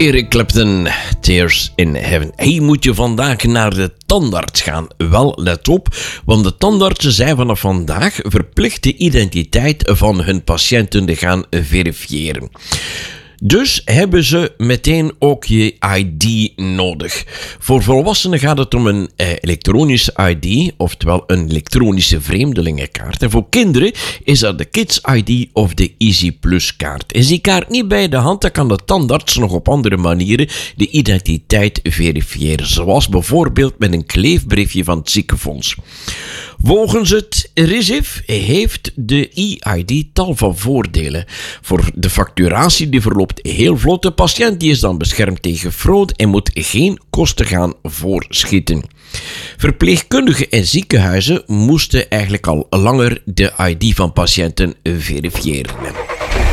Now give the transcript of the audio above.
Eric Clapton, Tears in Heaven. Hey, moet je vandaag naar de tandarts gaan? Wel, let op, want de tandartsen zijn vanaf vandaag verplicht de identiteit van hun patiënten te gaan verifiëren. Dus hebben ze meteen ook je ID nodig. Voor volwassenen gaat het om een elektronische ID, oftewel een elektronische vreemdelingenkaart. En voor kinderen is dat de Kids ID of de Easy Plus kaart. Is die kaart niet bij de hand, dan kan de tandarts nog op andere manieren de identiteit verifiëren. Zoals bijvoorbeeld met een kleefbriefje van het ziekenfonds. Volgens het RISIF heeft de e-ID tal van voordelen. Voor de facturatie die verloopt heel vlot. De patiënt die is dan beschermd tegen fraude en moet geen kosten gaan voorschieten. Verpleegkundigen en ziekenhuizen moesten eigenlijk al langer de ID van patiënten verifiëren.